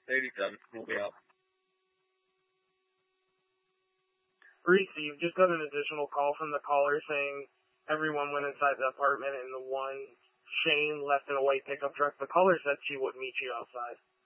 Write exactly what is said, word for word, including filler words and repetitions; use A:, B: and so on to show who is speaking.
A: eighty-seven. We'll be out.
B: Reese, you've just got an additional call from the caller saying everyone went inside the apartment and the one Shane left in a white pickup truck. The caller said she would meet you outside.